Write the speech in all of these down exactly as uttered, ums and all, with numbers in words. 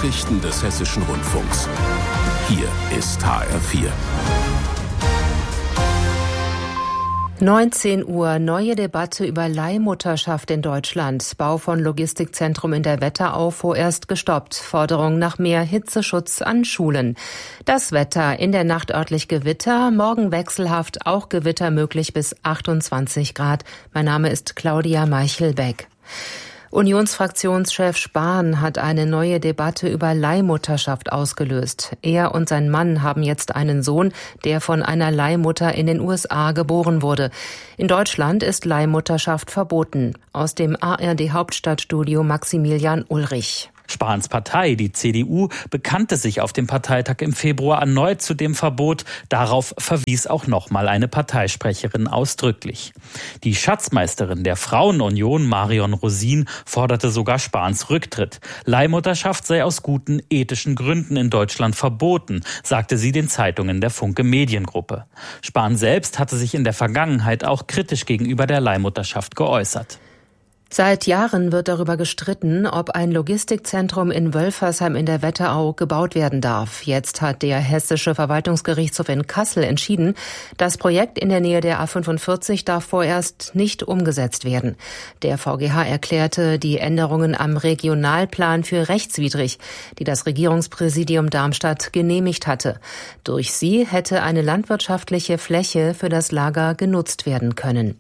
Nachrichten des Hessischen Rundfunks. Hier ist H R vier. neunzehn Uhr, neue Debatte über Leihmutterschaft in Deutschland. Bau von Logistikzentrum in der Wetterau vorerst gestoppt. Forderung nach mehr Hitzeschutz an Schulen. Das Wetter, in der Nacht örtlich Gewitter, morgen wechselhaft, auch Gewitter möglich bis achtundzwanzig Grad. Mein Name ist Claudia Meichelbeck. Unionsfraktionschef Spahn hat eine neue Debatte über Leihmutterschaft ausgelöst. Er und sein Mann haben jetzt einen Sohn, der von einer Leihmutter in den U S A geboren wurde. In Deutschland ist Leihmutterschaft verboten. Aus dem A R D-Hauptstadtstudio Maximilian Ulrich. Spahns Partei, die C D U, bekannte sich auf dem Parteitag im Februar erneut zu dem Verbot. Darauf verwies auch nochmal eine Parteisprecherin ausdrücklich. Die Schatzmeisterin der Frauenunion, Marion Rosin, forderte sogar Spahns Rücktritt. Leihmutterschaft sei aus guten ethischen Gründen in Deutschland verboten, sagte sie den Zeitungen der Funke Mediengruppe. Spahn selbst hatte sich in der Vergangenheit auch kritisch gegenüber der Leihmutterschaft geäußert. Seit Jahren wird darüber gestritten, ob ein Logistikzentrum in Wölfersheim in der Wetterau gebaut werden darf. Jetzt hat der Hessische Verwaltungsgerichtshof in Kassel entschieden, das Projekt in der Nähe der A fünfundvierzig darf vorerst nicht umgesetzt werden. Der V G H erklärte die Änderungen am Regionalplan für rechtswidrig, die das Regierungspräsidium Darmstadt genehmigt hatte. Durch sie hätte eine landwirtschaftliche Fläche für das Lager genutzt werden können.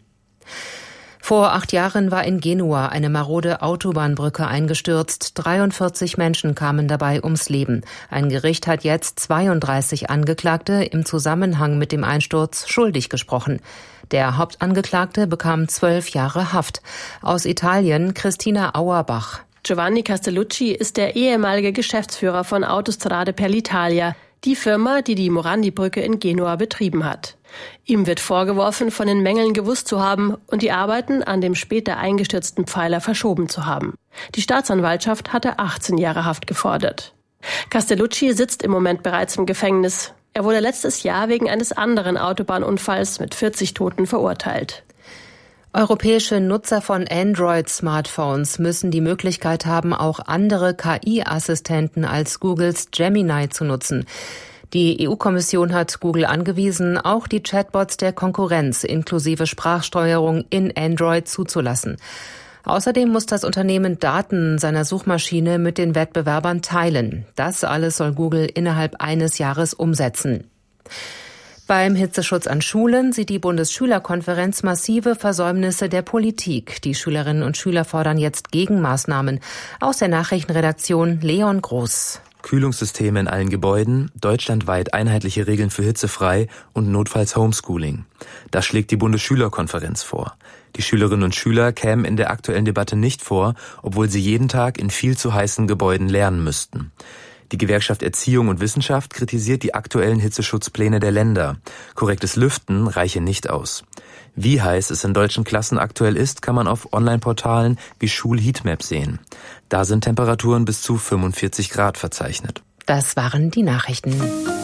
Vor acht Jahren war in Genua eine marode Autobahnbrücke eingestürzt. dreiundvierzig Menschen kamen dabei ums Leben. Ein Gericht hat jetzt zweiunddreißig Angeklagte im Zusammenhang mit dem Einsturz schuldig gesprochen. Der Hauptangeklagte bekam zwölf Jahre Haft. Aus Italien Christina Auerbach. Giovanni Castellucci ist der ehemalige Geschäftsführer von Autostrade per l'Italia, die Firma, die die Morandi-Brücke in Genua betrieben hat. Ihm wird vorgeworfen, von den Mängeln gewusst zu haben und die Arbeiten an dem später eingestürzten Pfeiler verschoben zu haben. Die Staatsanwaltschaft hatte achtzehn Jahre Haft gefordert. Castellucci sitzt im Moment bereits im Gefängnis. Er wurde letztes Jahr wegen eines anderen Autobahnunfalls mit vierzig Toten verurteilt. Europäische Nutzer von Android-Smartphones müssen die Möglichkeit haben, auch andere K I-Assistenten als Googles Gemini zu nutzen. Die E U-Kommission hat Google angewiesen, auch die Chatbots der Konkurrenz inklusive Sprachsteuerung in Android zuzulassen. Außerdem muss das Unternehmen Daten seiner Suchmaschine mit den Wettbewerbern teilen. Das alles soll Google innerhalb eines Jahres umsetzen. Beim Hitzeschutz an Schulen sieht die Bundesschülerkonferenz massive Versäumnisse der Politik. Die Schülerinnen und Schüler fordern jetzt Gegenmaßnahmen. Aus der Nachrichtenredaktion Leon Groß. Kühlungssysteme in allen Gebäuden, deutschlandweit einheitliche Regeln für hitzefrei und notfalls Homeschooling. Das schlägt die Bundesschülerkonferenz vor. Die Schülerinnen und Schüler kämen in der aktuellen Debatte nicht vor, obwohl sie jeden Tag in viel zu heißen Gebäuden lernen müssten. Die Gewerkschaft Erziehung und Wissenschaft kritisiert die aktuellen Hitzeschutzpläne der Länder. Korrektes Lüften reiche nicht aus. Wie heiß es in deutschen Klassen aktuell ist, kann man auf Online-Portalen wie Schul-Heatmap sehen. Da sind Temperaturen bis zu fünfundvierzig Grad verzeichnet. Das waren die Nachrichten.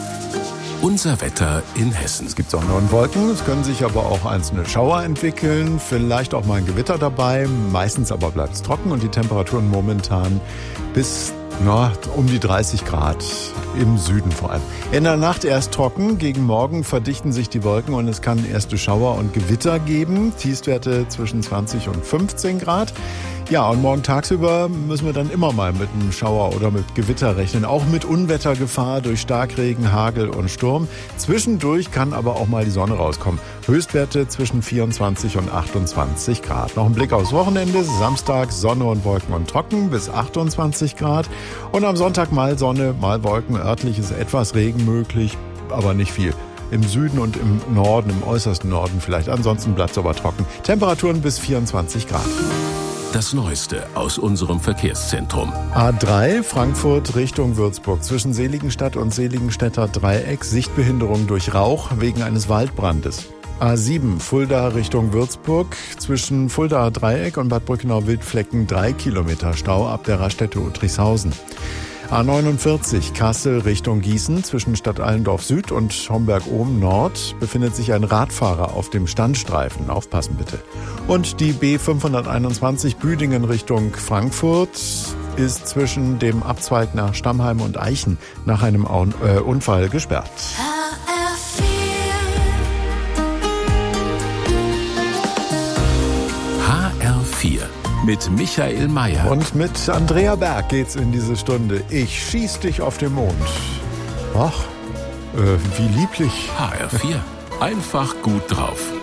Unser Wetter in Hessen. Es gibt Sonne und Wolken, es können sich aber auch einzelne Schauer entwickeln, vielleicht auch mal ein Gewitter dabei. Meistens aber bleibt es trocken und die Temperaturen momentan bis ja, um die dreißig Grad, im Süden vor allem. In der Nacht erst trocken, gegen Morgen verdichten sich die Wolken und es kann erste Schauer und Gewitter geben. Tiefstwerte zwischen zwanzig und fünfzehn Grad. Ja, und morgen tagsüber müssen wir dann immer mal mit einem Schauer oder mit Gewitter rechnen. Auch mit Unwettergefahr durch Starkregen, Hagel und Sturm. Zwischendurch kann aber auch mal die Sonne rauskommen. Höchstwerte zwischen vierundzwanzig und achtundzwanzig Grad. Noch ein Blick aufs Wochenende. Samstag Sonne und Wolken und trocken bis achtundzwanzig Grad. Und am Sonntag mal Sonne, mal Wolken. Örtlich ist etwas Regen möglich, aber nicht viel. Im Süden und im Norden, im äußersten Norden vielleicht. Ansonsten bleibt es aber trocken. Temperaturen bis vierundzwanzig Grad. Das Neueste aus unserem Verkehrszentrum. A drei Frankfurt Richtung Würzburg. Zwischen Seligenstadt und Seligenstädter Dreieck. Sichtbehinderung durch Rauch wegen eines Waldbrandes. A sieben Fulda Richtung Würzburg. Zwischen Fuldaer Dreieck und Bad Brückenau-Wildflecken drei Kilometer Stau ab der Raststätte Uttrichshausen. A neunundvierzig Kassel Richtung Gießen. Zwischen Stadt Allendorf Süd und Homberg-Ohm Nord befindet sich ein Radfahrer auf dem Standstreifen. Aufpassen bitte. Und die B fünfhunderteinundzwanzig Büdingen Richtung Frankfurt. ist zwischen dem Abzweig nach Stammheim und Eichen nach einem Unfall gesperrt. H R vier mit Michael Mayer. Und mit Andrea Berg geht's in diese Stunde. Ich schieß dich auf den Mond. Ach, äh, wie lieblich. H R vier. Einfach gut drauf.